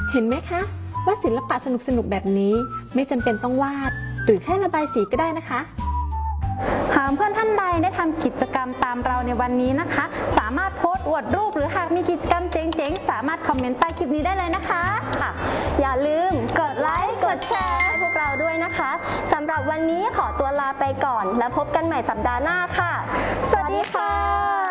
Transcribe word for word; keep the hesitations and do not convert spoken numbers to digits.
เห็นไหมคะว่าศิลปะสนุกๆแบบนี้ไม่จำเป็นต้องวาดหรือแค่ระบายสีก็ได้นะคะหากเพื่อนท่านใดได้ทำกิจกรรมตามเราในวันนี้นะคะสามารถโพสต์อวดรูปหรือหากมีกิจกรรมเจ๋งๆสามารถคอมเมนต์ใต้คลิปนี้ได้เลยนะคะอย่าลืมกดไลค์กดแชร์ให้พวกเราด้วยนะคะสำหรับวันนี้ขอตัวลาไปก่อนแล้วพบกันใหม่สัปดาห์หน้าค่ะสวัสดีค่ะ